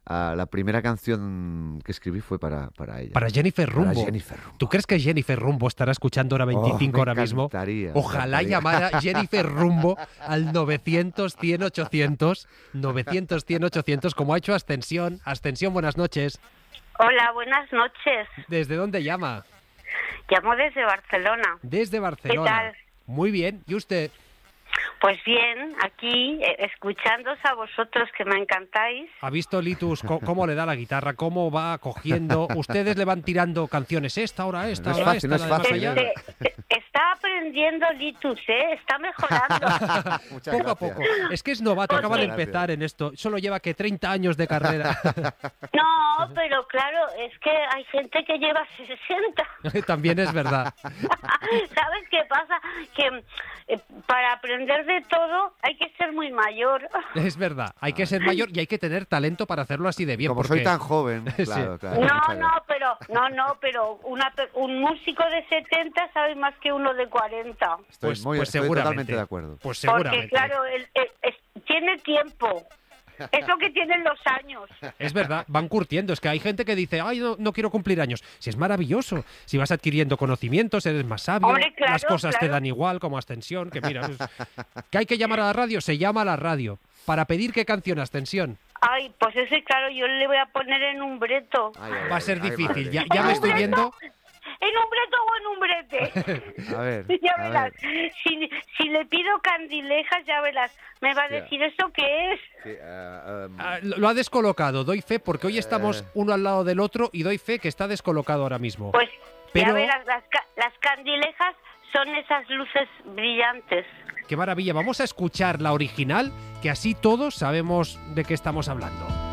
la primera canción que escribí fue para ella. Para Jennifer Rumbo. Para Jennifer Rumbo. ¿Tú crees que Jennifer Rumbo estará escuchando hora 25 ahora mismo? Ojalá llamara Jennifer Rumbo al 900-100-800, 900-100-800, como ha hecho Ascensión. Ascensión, buenas noches. Hola, buenas noches. ¿Desde dónde llama? Llamo desde Barcelona. Desde Barcelona. ¿Qué tal? Muy bien. ¿Y usted? Pues bien, aquí escuchándoos a vosotros, que me encantáis. ¿Ha visto Litus cómo le da la guitarra? ¿Cómo va cogiendo? ¿Ustedes le van tirando canciones? Esta, ahora esta, No es ahora fácil, esta. no es fácil, allá? Está aprendiendo Litus, está mejorando. Muchas Poco a gracias. poco. Es que es novato, acaba de Gracias. empezar en esto. Solo lleva que 30 años de carrera. No, pero claro, es que hay gente que lleva 60. También es verdad. ¿Sabes qué pasa? Que para aprender de todo hay que ser muy mayor. Es verdad. Hay que ser mayor y hay que tener talento para hacerlo así de bien. Como porque soy tan joven, Sí. claro, claro. No, muchas gracias. pero un músico de 70 sabe más que uno de 40. Estoy pues estoy seguramente. totalmente de acuerdo. Pues Porque seguramente. claro, tiene tiempo. Es lo que tienen los años. Es verdad, van curtiendo. Es que hay gente que dice, ay, no quiero cumplir años. Si es maravilloso. Si vas adquiriendo conocimientos, eres más sabio. Hombre, claro, las cosas te claro. dan igual, como Ascensión. Que mira, pues, que hay que llamar a la radio, se llama a la radio. Para pedir qué canción, Ascensión. Ay, pues eso, claro, yo le voy a poner en un breto. Ay, ay, Va a ay, ser ay, difícil. madre. Ya me estoy Ay, viendo. ¿En un breto o en un brete? A ver, Ya a verás. ver. Si le pido candilejas, ya verás. Me va a Hostia. decir, ¿eso qué es? Sí, Lo ha descolocado, doy fe, porque hoy estamos uno al lado del otro y doy fe que está descolocado ahora mismo. Pues Pero- ya verás, las candilejas son esas luces brillantes. Qué maravilla. Vamos a escuchar la original, que así todos sabemos de qué estamos hablando.